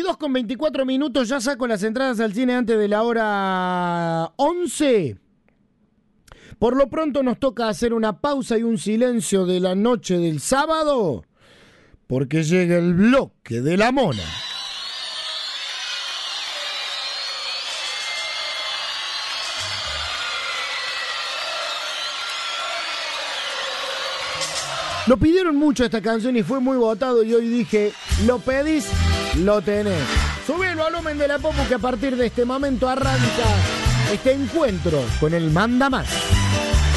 22:24, ya saco las entradas al cine antes de la hora 11. Por lo pronto nos toca hacer una pausa y un silencio de la noche del sábado, porque llega el bloque de la mona. Lo pidieron mucho esta canción y fue muy votado y hoy dije, lo pedís, lo tenés. Subí el volumen de la popu que a partir de este momento arranca este encuentro con el Manda Más.